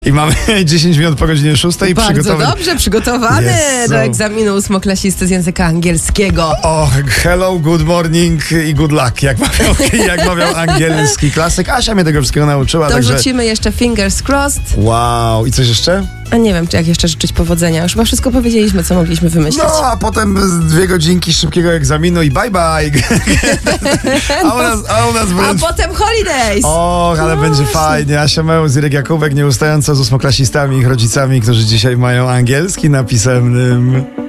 I mamy 10 minut po godzinie 6. Bardzo dobrze przygotowany do egzaminu ósmoklasisty z języka angielskiego. Hello, good morning i good luck, jak mawiał angielski klasyk. Asia mnie tego wszystkiego nauczyła. Dorzucimy jeszcze fingers crossed. Wow, i coś jeszcze? A nie wiem, czy jak jeszcze życzyć powodzenia. Już chyba wszystko powiedzieliśmy, co mogliśmy wymyślić. No, a potem 2 godzinki szybkiego egzaminu i bye bye. A potem holidays. Ale będzie fajnie. Asia Mełz, Irek Jakubek, nieustająco z ósmoklasistami i ich rodzicami, którzy dzisiaj mają angielski na pisemnym.